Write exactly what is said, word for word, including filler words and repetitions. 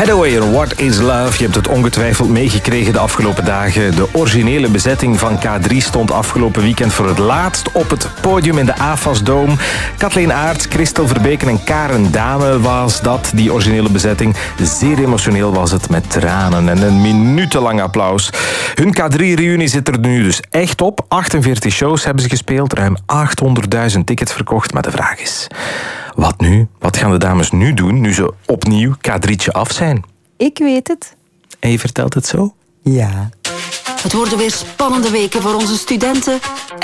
Hathaway en What is Love? Je hebt het ongetwijfeld meegekregen de afgelopen dagen. De originele bezetting van K drie stond afgelopen weekend voor het laatst op het podium in de A F A S Dome. Kathleen Aerts, Christel Verbeken en Karen Dame was dat, die originele bezetting. Zeer emotioneel was het, met tranen en een minutenlang applaus. Hun K drie-reunie zit er nu dus echt op. achtenveertig shows hebben ze gespeeld, ruim achthonderdduizend tickets verkocht. Maar de vraag is, wat nu? Wat gaan de dames nu doen, nu ze opnieuw K drietje af zijn? Ik weet het. En je vertelt het zo? Ja. Het worden weer spannende weken voor onze studenten.